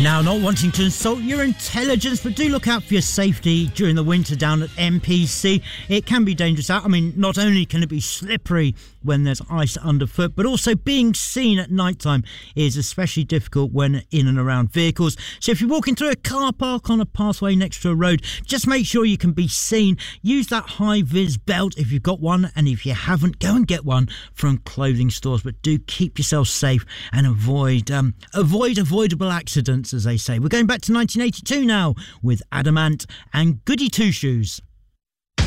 Now, not wanting to insult your intelligence, but do look out for your safety during the winter down at MPC. It can be dangerous out. I mean, not only can it be slippery when there's ice underfoot, but also being seen at night time is especially difficult when in and around vehicles. So if you're walking through a car park on a pathway next to a road, just make sure you can be seen. Use that high-vis belt if you've got one, and if you haven't, go and get one from clothing stores. But do keep yourself safe and avoid avoidable accidents, as they say. We're going back to 1982 now with Adamant and Goody Two Shoes.